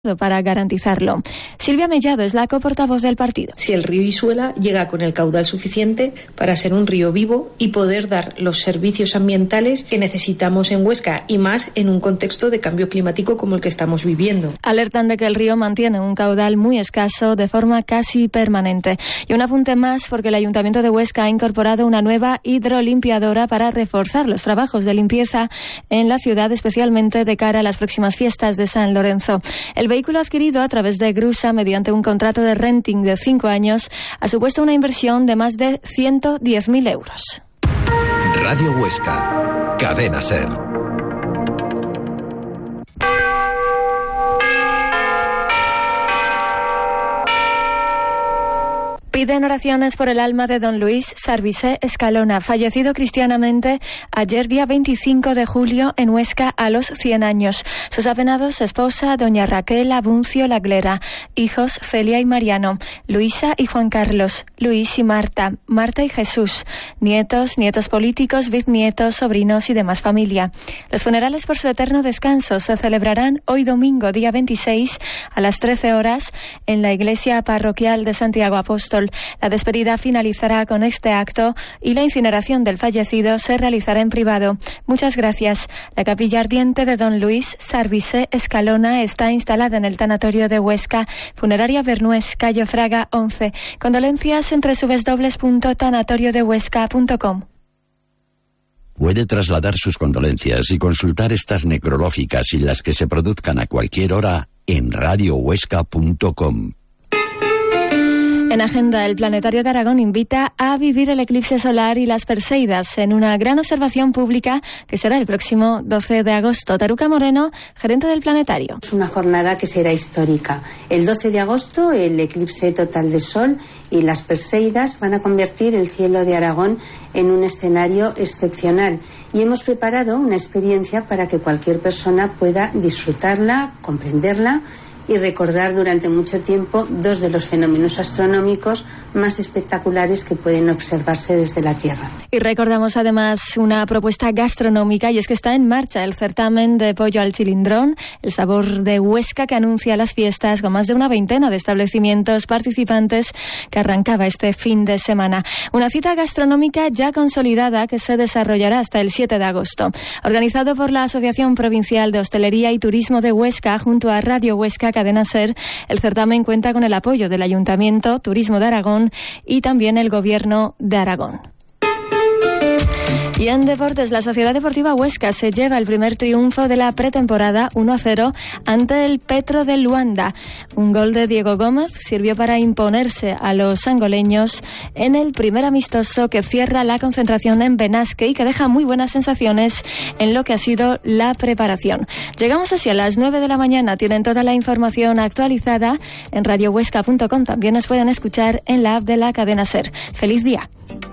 para garantizarlo. Silvia Mellado es la coportavoz del partido. Si el río Isuela llega con el caudal suficiente para ser un río vivo y poder dar los servicios ambientales que necesitamos en Huesca, y más en un contexto de cambio climático como el que estamos viviendo. Alertan de que el río mantiene un caudal muy escaso de forma casi permanente. Y un apunte más, porque el Ayuntamiento de Huesca ha incorporado una nueva hidrolimpiadora para reforzar los trabajos de limpieza en la ciudad, especialmente de cara a las próximas fiestas de San Lorenzo. El vehículo adquirido a través de Grusa mediante un contrato de renting de 5 años ha supuesto una inversión de más de 110.000 euros. Radio Huesca, Cadena SER. Piden oraciones por el alma de don Luis Sarvisé Escalona, fallecido cristianamente ayer día 25 de julio en Huesca a los 100 años. Sus apenados, esposa doña Raquel Abuncio Laglera, hijos Celia y Mariano, Luisa y Juan Carlos, Luis y Marta, Marta y Jesús, nietos políticos, bisnietos, sobrinos y demás familia. Los funerales por su eterno descanso se celebrarán hoy domingo día 26 a las 13 horas en la iglesia parroquial de Santiago Apóstol. La despedida finalizará con este acto y la incineración del fallecido se realizará en privado. Muchas gracias. La capilla ardiente de don Luis Sarvisé Escalona está instalada en el tanatorio de Huesca, Funeraria Bernués, calle Fraga 11. Condolencias en www.tanatoriodehuesca.com. Puede trasladar sus condolencias y consultar estas necrológicas y las que se produzcan a cualquier hora en radiohuesca.com. En agenda, el Planetario de Aragón invita a vivir el eclipse solar y las Perseidas en una gran observación pública que será el próximo 12 de agosto. Taruca Moreno, gerente del Planetario. Es una jornada que será histórica. El 12 de agosto, el eclipse total de sol y las Perseidas van a convertir el cielo de Aragón en un escenario excepcional. Y hemos preparado una experiencia para que cualquier persona pueda disfrutarla, comprenderla y recordar durante mucho tiempo dos de los fenómenos astronómicos más espectaculares que pueden observarse desde la Tierra. Y recordamos además una propuesta gastronómica, y es que está en marcha el certamen de pollo al chilindrón, el sabor de Huesca, que anuncia las fiestas con más de una veintena de establecimientos participantes que arrancaba este fin de semana. Una cita gastronómica ya consolidada que se desarrollará hasta el 7 de agosto. Organizado por la Asociación Provincial de Hostelería y Turismo de Huesca junto a Radio Huesca Cadena SER, el certamen cuenta con el apoyo del Ayuntamiento, Turismo de Aragón y también el Gobierno de Aragón. Y en deportes, la Sociedad Deportiva Huesca se lleva el primer triunfo de la pretemporada 1-0 ante el Petro de Luanda. Un gol de Diego Gómez sirvió para imponerse a los angoleños en el primer amistoso que cierra la concentración en Benasque y que deja muy buenas sensaciones en lo que ha sido la preparación. Llegamos así a las 9 de la mañana. Tienen toda la información actualizada en radiohuesca.com. También nos pueden escuchar en la app de la cadena SER. ¡Feliz día!